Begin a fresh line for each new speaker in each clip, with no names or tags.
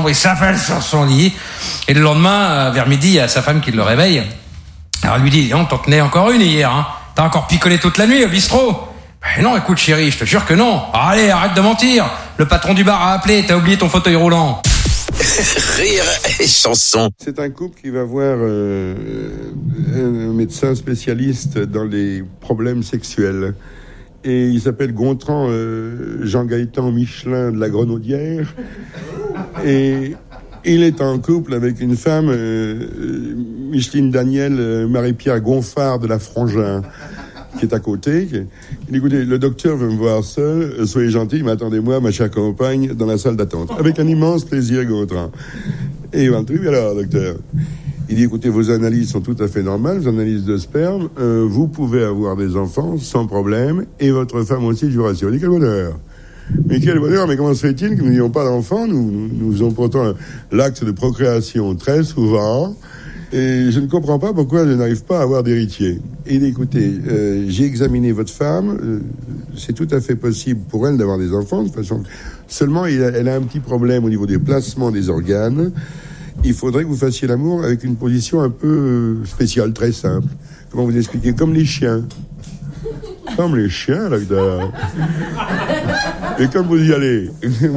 chambre, il s'affale sur son lit. Et le lendemain, vers midi, il y a sa femme qui le réveille. Alors, elle lui dit, on t'en tenais encore une hier, hein. T'as encore picolé toute la nuit au bistrot? Non, écoute chérie, je te jure que non. Allez, arrête de mentir. Le patron du bar a appelé, t'as oublié ton fauteuil roulant.
Rire et chanson.
C'est un couple qui va voir un médecin spécialiste dans les problèmes sexuels. Et il s'appelle Gontran Jean-Gaëtan Michelin de la Grenaudière. Et il est en couple avec une femme, Micheline Daniel Marie-Pierre Gonfard de la Frangin, qui est à côté. Il dit, écoutez, le docteur veut me voir seul, soyez gentil, mais attendez-moi, ma chère compagne, dans la salle d'attente. Avec un immense plaisir, Gontran. Et il va me dire, alors, docteur, il dit, écoutez, vos analyses sont tout à fait normales, vos analyses de sperme, vous pouvez avoir des enfants sans problème, et votre femme aussi, je vous rassure. Il dit, quel bonheur. Mais quel bonheur, mais comment se fait-il que nous n'ayons pas d'enfants? Nous avons pourtant l'acte de procréation très souvent. Et je ne comprends pas pourquoi je n'arrive pas à avoir d'héritier. Et écoutez, j'ai examiné votre femme, c'est tout à fait possible pour elle d'avoir des enfants, de toute façon. Seulement, elle a un petit problème au niveau des placements des organes. Il faudrait que vous fassiez l'amour avec une position un peu spéciale, très simple. Comment vous expliquer? Comme les chiens. Comme les chiens, docteur. Et comme vous y allez.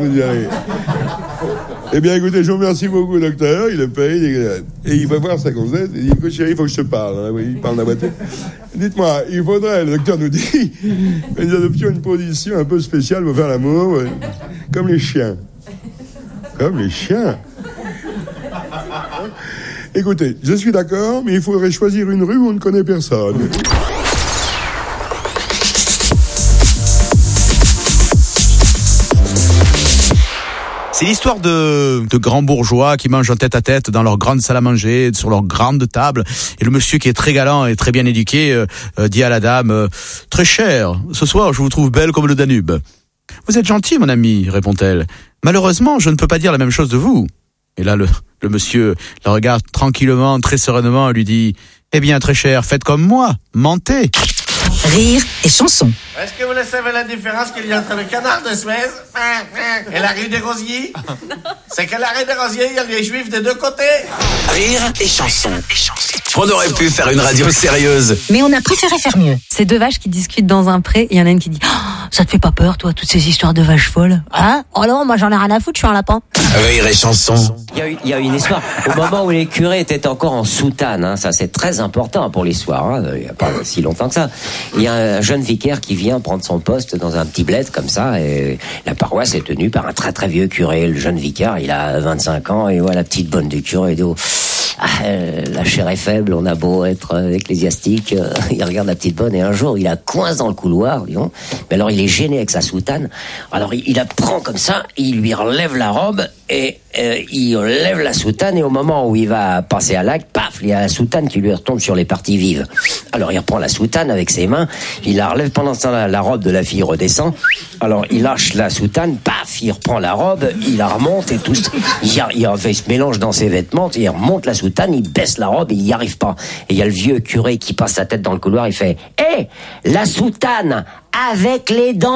Eh bien, écoutez, je vous remercie beaucoup, docteur. Il le paye. Et il va voir sa gonzesse. Il dit, écoute, chérie, il faut que je te parle. Oui, il parle de la voiture. Dites-moi, il faudrait, le docteur nous dit, que nous adoptions une position un peu spéciale pour faire l'amour. Comme les chiens. Comme les chiens. Écoutez, je suis d'accord, mais il faudrait choisir une rue où on ne connaît personne.
C'est l'histoire de grands bourgeois qui mangent en tête à tête dans leur grande salle à manger, sur leur grande table. Et le monsieur qui est très galant et très bien éduqué dit à la dame, très cher, ce soir je vous trouve belle comme le Danube. Vous êtes gentil, mon ami, répond-elle. Malheureusement, je ne peux pas dire la même chose de vous. Et là, le monsieur la regarde tranquillement, très sereinement, et lui dit, eh bien, très cher, faites comme moi, mentez.
Rire et chanson.
Est-ce que vous savez la différence qu'il y a entre le canard de Suez et la rue des Rosiers? C'est que la rue des Rosiers, il y a les juifs des deux côtés.
Rire et chanson. On aurait pu faire une radio sérieuse.
Mais on a préféré faire mieux.
C'est deux vaches qui discutent dans un pré et il y en a une qui dit ça te fait pas peur, toi, toutes ces histoires de vaches folles? Hein? Oh non, moi j'en ai rien à foutre, je suis un lapin.
Rire et chanson.
Il y a une histoire. Au moment où les curés étaient encore en soutane, hein, ça c'est très important pour l'histoire, hein, il n'y a pas si longtemps que ça. Il y a un jeune vicaire qui vient prendre son poste dans un petit bled comme ça, et la paroisse est tenue par un très très vieux curé. Le jeune vicaire, il a 25 ans, et voit la petite bonne du curé, et dit la chair est faible, on a beau être ecclésiastique, il regarde la petite bonne, et un jour il la coince dans le couloir, disons. Mais alors il est gêné avec sa soutane, alors il la prend comme ça, il lui relève la robe, et il lève la soutane, et au moment où il va passer à l'acte, paf, il y a la soutane qui lui retombe sur les parties vives. Alors il reprend la soutane avec ses mains, il la relève, pendant ce temps la robe de la fille redescend, alors il lâche la soutane, paf, il reprend la robe, il la remonte, et tout, il se mélange dans ses vêtements, il remonte la soutane, il baisse la robe et il n'y arrive pas. Et il y a le vieux curé qui passe sa tête dans le couloir, il fait « Hé, la soutane avec les dents !»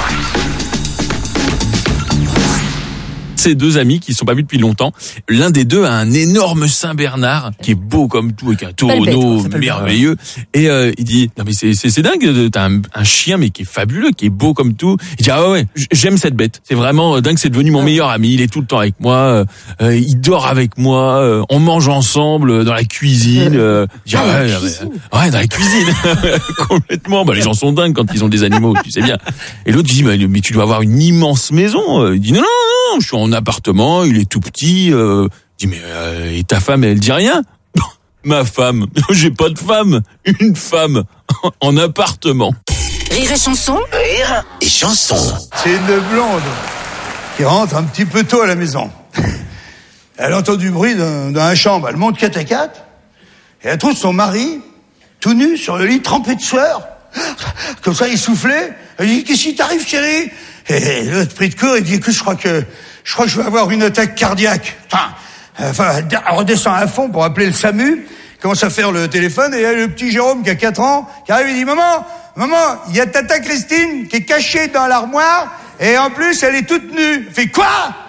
Ces deux amis qui ne sont pas vus depuis longtemps. L'un des deux a un énorme Saint-Bernard qui est beau comme tout, avec un tonneau merveilleux. Et il dit, non mais c'est dingue, t'as un chien mais qui est fabuleux, qui est beau comme tout. Il dit, ah ouais, j'aime cette bête. C'est vraiment dingue, c'est devenu mon meilleur ami. Il est tout le temps avec moi, il dort avec moi, on mange ensemble dans la cuisine. Il dit, ouais, dans la cuisine. Complètement. Bah, les gens sont dingues quand ils ont des animaux, tu sais bien. Et l'autre dit, mais tu dois avoir une immense maison. Il dit, non, je suis en appartement, il est tout petit. Je dis, mais et ta femme, elle dit rien? Ma femme, j'ai pas de femme, une femme en appartement.
Rire et chanson.
Rire et chanson.
C'est une blonde qui rentre un petit peu tôt à la maison. Elle entend du bruit dans la chambre, elle monte 4 à 4 et elle trouve son mari tout nu sur le lit, trempé de sueur, comme ça, essoufflé. Elle dit, qu'est-ce qui t'arrive, chérie? Et l'autre pris de court, il dit, écoute, je crois que je vais avoir une attaque cardiaque. Enfin, elle redescend à fond pour appeler le SAMU, commence à faire le téléphone, et il y a le petit Jérôme qui a 4 ans, qui arrive et dit, maman, il y a tata Christine qui est cachée dans l'armoire, et en plus, elle est toute nue. Elle fait, quoi?